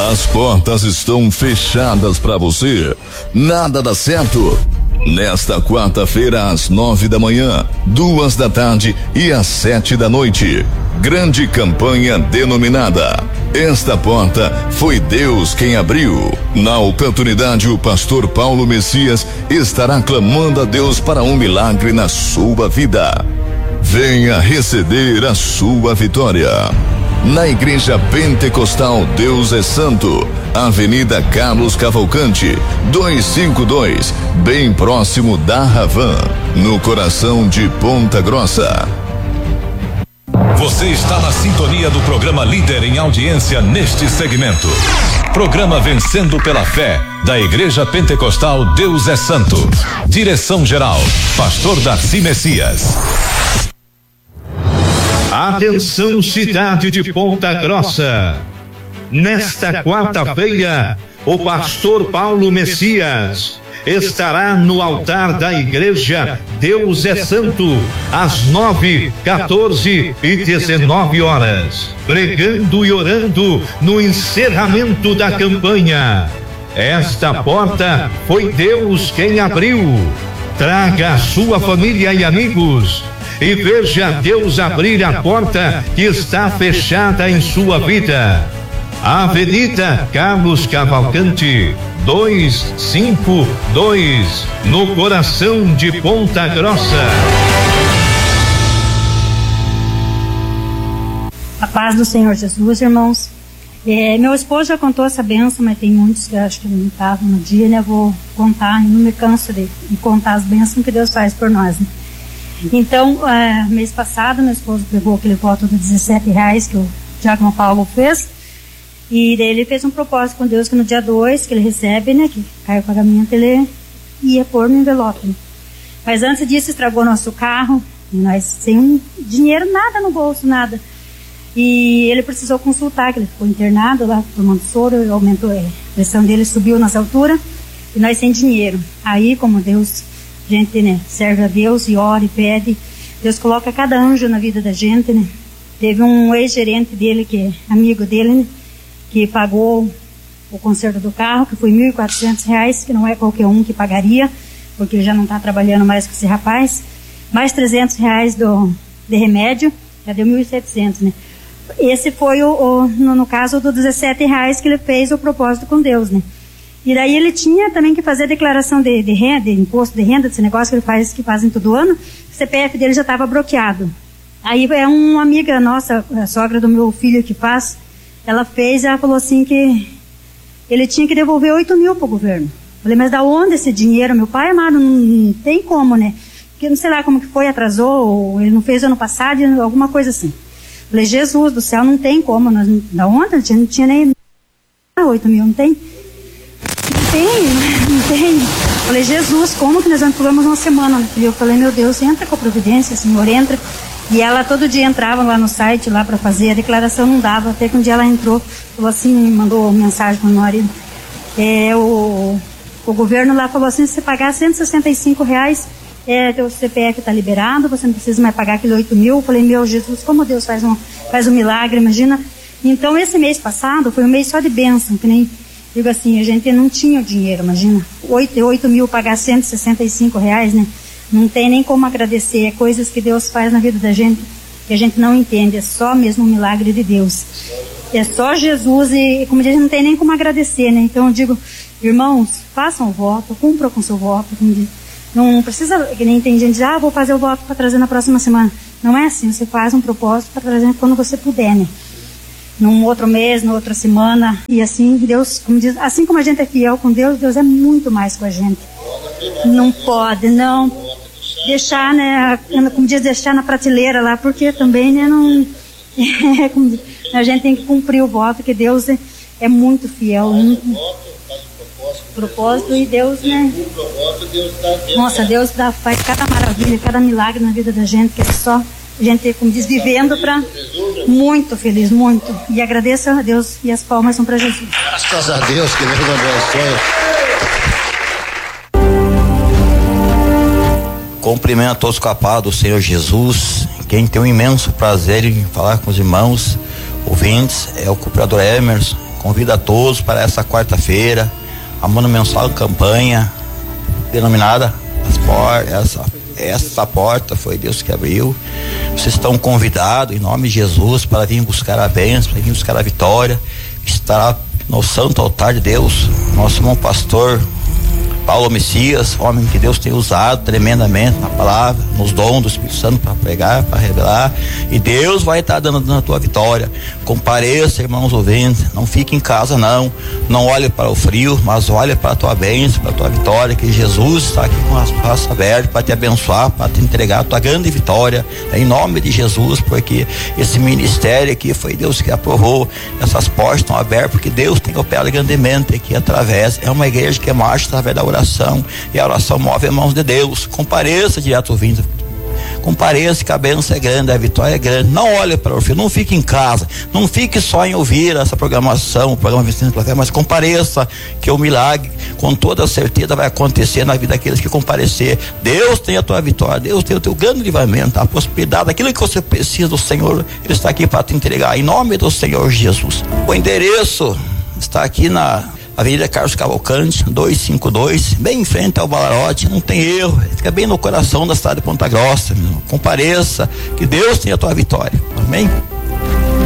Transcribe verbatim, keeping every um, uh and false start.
As portas estão fechadas para você. Nada dá certo. Nesta quarta-feira, às nove da manhã, duas da tarde e às sete da noite. Grande campanha denominada Esta Porta Foi Deus Quem Abriu. Na oportunidade, o pastor Paulo Messias estará clamando a Deus para um milagre na sua vida. Venha receber a sua vitória. Na Igreja Pentecostal Deus é Santo, Avenida Carlos Cavalcante, duzentos e cinquenta e dois, bem próximo da Ravan, no coração de Ponta Grossa. Você está na sintonia do programa líder em audiência neste segmento. Programa Vencendo pela Fé, da Igreja Pentecostal Deus é Santo. Direção-geral, pastor Darcy Messias. Atenção, cidade de Ponta Grossa. Nesta quarta-feira, o pastor Paulo Messias estará no altar da igreja Deus é Santo, às nove, quatorze e dezenove horas, pregando e orando no encerramento da campanha. Esta porta foi Deus quem abriu. Traga a sua família e amigos e veja Deus abrir a porta que está fechada em sua vida. Avenida Carlos Cavalcante, duzentos e cinquenta e dois, no coração de Ponta Grossa. A paz do Senhor Jesus, irmãos. É, meu esposo já contou essa bênção, mas tem muitos que eu acho que não estavam no dia, né? Vou contar, e não me canso de, de contar as bênçãos que Deus faz por nós, né? Então, é, mês passado, meu esposo pegou aquele voto de dezessete reais que o Diácono Paulo fez, e daí ele fez um propósito com Deus que no dia dois, que ele recebe, né, que cai o pagamento, ele ia pôr no envelope, né? Mas antes disso, estragou nosso carro, e nós sem dinheiro, nada no bolso, nada. E ele precisou consultar, que ele ficou internado lá, tomando soro, aumentou, a pressão dele subiu nas alturas, e nós sem dinheiro. Aí, como Deus... A gente, né, serve a Deus e ora e pede. Deus coloca cada anjo na vida da gente, né? Teve um ex-gerente dele, que é amigo dele, né, que pagou o conserto do carro, que foi mil e quatrocentos reais, que não é qualquer um que pagaria, porque ele já não está trabalhando mais com esse rapaz. Mais trezentos reais do, de remédio, já deu mil e setecentos, né? Esse foi, o, o no, no caso, do dezessete reais que ele fez o propósito com Deus, né? E daí ele tinha também que fazer a declaração de, de renda, de imposto de renda, desse negócio que ele faz, que fazem todo ano. O C P F dele já estava bloqueado. Aí é uma amiga nossa, a sogra do meu filho que faz, ela fez, ela falou assim que ele tinha que devolver oito mil para o governo. Falei, mas da onde esse dinheiro? Meu pai amado, não, não tem como, né? Porque não sei lá como que foi, atrasou, ou ele não fez ano passado, alguma coisa assim. Falei, Jesus do céu, não tem como, nós, da onde? Não tinha, não tinha nem oito mil, não tem? Tem, não tem. Falei, Jesus, como que nós entramos uma semana? E eu falei, meu Deus, entra com a providência, Senhor, entra. E ela todo dia entrava lá no site, lá para fazer, a declaração não dava, até que um dia ela entrou, falou assim, mandou mensagem para o meu marido. É, o, o governo lá falou assim, se você pagar cento e sessenta e cinco reais, é, teu C P F está liberado, você não precisa mais pagar aquele oito mil. Eu falei, meu Jesus, como Deus faz um, faz um milagre, imagina. Então, esse mês passado foi um mês só de bênção, que nem... Digo assim, a gente não tinha o dinheiro, imagina, oito mil pagar cento e sessenta e cinco reais, né? Não tem nem como agradecer, é coisas que Deus faz na vida da gente, que a gente não entende, é só mesmo um milagre de Deus. É só Jesus e, como diz, não tem nem como agradecer, né? Então eu digo, irmãos, façam o voto, cumpram com o seu voto, como diz. Não precisa, que nem tem gente que diz, ah, vou fazer o voto para trazer na próxima semana. Não é assim, você faz um propósito para trazer quando você puder, né? Num outro mês, na outra semana, e assim Deus, como diz, assim como a gente é fiel com Deus, Deus é muito mais com a gente. Não pode, não deixar, né, como diz, deixar na prateleira lá, porque também, né, não, é, como, a gente tem que cumprir o voto, que Deus é, é muito fiel, muito, propósito, e Deus, né, nossa, Deus dá, faz cada maravilha, cada milagre na vida da gente, que é só a gente, como diz, vivendo para muito feliz, muito. E agradeço a Deus e as palmas são para Jesus. Graças a Deus, que Deus abençoe. Cumprimento a todos com a paz do Senhor Jesus. Quem tem um imenso prazer em falar com os irmãos ouvintes é o cooperador Emerson, convido a todos para essa quarta-feira, a monumental campanha denominada as por, essa, essa porta foi Deus que abriu. Vocês estão convidados em nome de Jesus para vir buscar a bênção, para vir buscar a vitória. Estará no santo altar de Deus nosso irmão pastor Paulo Messias, homem que Deus tem usado tremendamente na palavra, nos dons do Espírito Santo para pregar, para revelar, e Deus vai estar dando, dando a tua vitória. Compareça, irmãos ouvintes, não fique em casa não, não olhe para o frio, mas olhe para a tua bênção, para a tua vitória, que Jesus está aqui com as braços abertos para te abençoar, para te entregar a tua grande vitória, em nome de Jesus, porque esse ministério aqui foi Deus que aprovou, essas portas estão abertas porque Deus tem operado grandemente aqui através, é uma igreja que é marcha através da oração, e a oração move as mãos de Deus. Compareça direto vindo, compareça que a bênção é grande, a vitória é grande. Não olhe para o fio, não fique em casa, não fique só em ouvir essa programação, o programa Vencendo pela Fé, mas compareça, que o milagre com toda certeza vai acontecer na vida daqueles que comparecer. Deus tem a tua vitória, Deus tem o teu grande livramento, a prosperidade, aquilo que você precisa do Senhor, Ele está aqui para te entregar, em nome do Senhor Jesus. O endereço está aqui na Avenida Carlos Cavalcante, duzentos e cinquenta e dois, bem em frente ao Balarote, não tem erro, fica bem no coração da cidade de Ponta Grossa. Compareça, que Deus tenha a tua vitória. Amém?